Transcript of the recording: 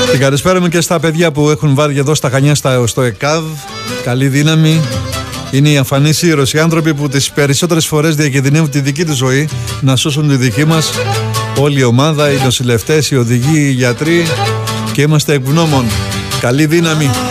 Την καλησπέρα μου και στα παιδιά που έχουν βάλει εδώ στα Χανιά στο ΕΚΑΔ. Καλή δύναμη. Είναι οι αφανείς ήρωες, οι άνθρωποι που τις περισσότερες φορές διακινδυνεύουν τη δική τους ζωή να σώσουν τη δική μας. Όλη η ομάδα, οι νοσηλευτές, οι οδηγοί, οι γιατροί, και είμαστε ευγνώμων. Καλή δύναμη.